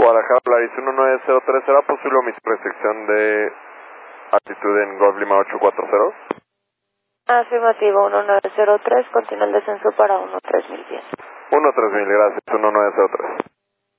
Guadalajara, Polaris 1903, ¿será posible omitir restricción de altitud en Golf Lima 840? Afirmativo, 1903, continúa el descenso para 13010. 13000, gracias, 1903.